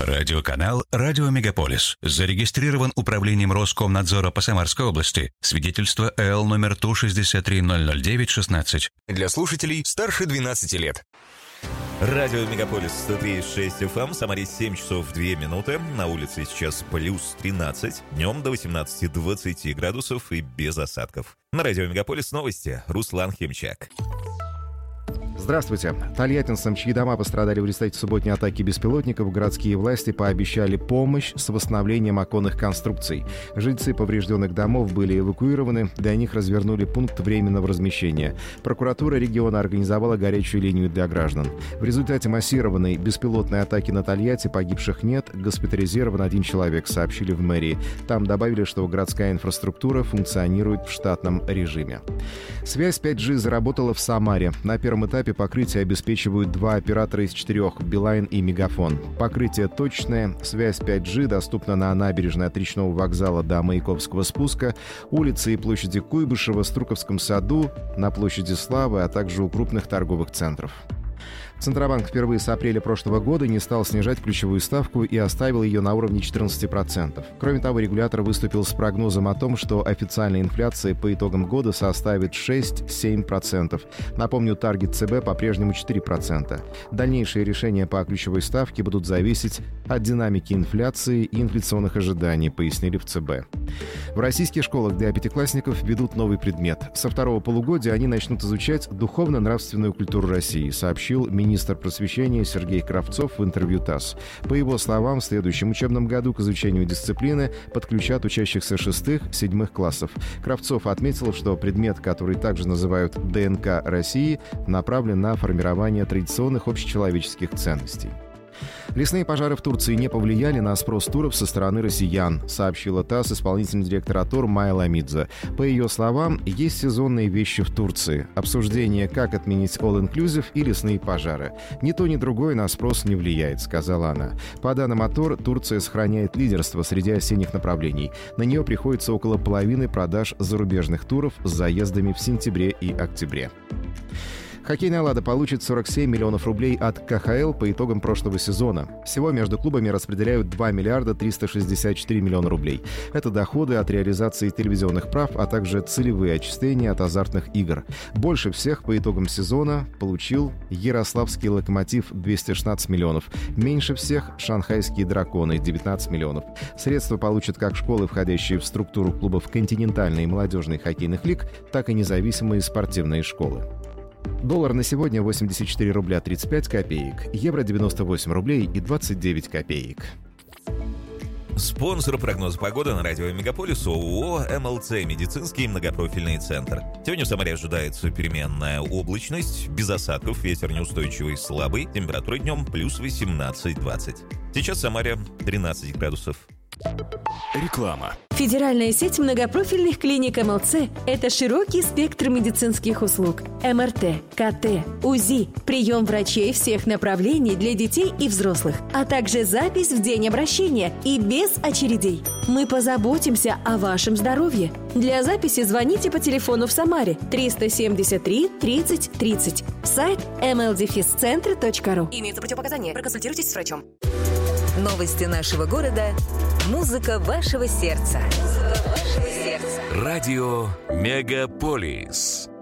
Радиоканал «Радио Мегаполис». Зарегистрирован управлением Роскомнадзора по Самарской области. Свидетельство ЭЛ номер Ту-63-009-16. Для слушателей старше 12 лет. Радио Мегаполис 103.6 FM, в Самаре 7 часов 2 минуты. На улице сейчас плюс 13, днем до 18-20 градусов и без осадков. На Радио Мегаполис новости. Руслан Химчак. Здравствуйте. Тольяттинцам, чьи дома пострадали в результате субботней атаки беспилотников, городские власти пообещали помощь с восстановлением оконных конструкций. Жильцы поврежденных домов были эвакуированы, для них развернули пункт временного размещения. Прокуратура региона организовала горячую линию для граждан. В результате массированной беспилотной атаки на Тольятти погибших нет, госпитализирован 1 человек, сообщили в мэрии. Там добавили, что городская инфраструктура функционирует в штатном режиме. Связь 5G заработала в Самаре. На первом этапе покрытие обеспечивают 2 оператора из 4 – Билайн и Мегафон. Покрытие точное, связь 5G доступна на набережной от речного вокзала до Маяковского спуска, улице и площади Куйбышева, Струковском саду, на площади Славы, а также у крупных торговых центров. Центробанк впервые с апреля прошлого года не стал снижать ключевую ставку и оставил ее на уровне 14%. Кроме того, регулятор выступил с прогнозом о том, что официальная инфляция по итогам года составит 6-7%. Напомню, таргет ЦБ по-прежнему 4%. Дальнейшие решения по ключевой ставке будут зависеть от динамики инфляции и инфляционных ожиданий, пояснили в ЦБ. В российских школах для пятиклассников ведут новый предмет. Со второго полугодия они начнут изучать духовно-нравственную культуру России, сообщил министр просвещения Сергей Кравцов в интервью ТАСС. По его словам, в следующем учебном году к изучению дисциплины подключат учащихся 6-7 классов. Кравцов отметил, что предмет, который также называют ДНК России, направлен на формирование традиционных общечеловеческих ценностей. Лесные пожары в Турции не повлияли на спрос туров со стороны россиян, сообщила ТАСС исполнительный директор АТОР Майя Ламидзе. По ее словам, есть сезонные вещи в Турции. Обсуждение, как отменить all-inclusive и лесные пожары. Ни то, ни другое на спрос не влияет, сказала она. По данным АТОР, Турция сохраняет лидерство среди осенних направлений. На нее приходится около половины продаж зарубежных туров с заездами в сентябре и октябре. Хоккейная «Лада» получит 47 миллионов рублей от КХЛ по итогам прошлого сезона. Всего между клубами распределяют 2 миллиарда 364 миллиона рублей. Это доходы от реализации телевизионных прав, а также целевые отчисления от азартных игр. Больше всех по итогам сезона получил Ярославский «Локомотив» 216 миллионов. Меньше всех шанхайские «Драконы» 19 миллионов. Средства получат как школы, входящие в структуру клубов континентальной и молодежной хоккейных лиг, так и независимые спортивные школы. Доллар на сегодня 84 рубля 35 копеек, евро 98 рублей и 29 копеек. Спонсор прогноза погоды на радио Мегаполис ООО «МЛЦ. Медицинский многопрофильный центр». Сегодня в Самаре ожидается переменная облачность, без осадков, ветер неустойчивый слабый, температура днем плюс 18-20. Сейчас в Самаре 13 градусов. Реклама. Федеральная сеть многопрофильных клиник МЛЦ – это широкий спектр медицинских услуг. МРТ, КТ, УЗИ, прием врачей всех направлений для детей и взрослых, а также запись в день обращения и без очередей. Мы позаботимся о вашем здоровье. Для записи звоните по телефону в Самаре 373 30 30. Сайт mldefiscentr.ru. Имеются противопоказания. Проконсультируйтесь с врачом. Новости нашего города. Музыка вашего сердца. Радио Мегаполис.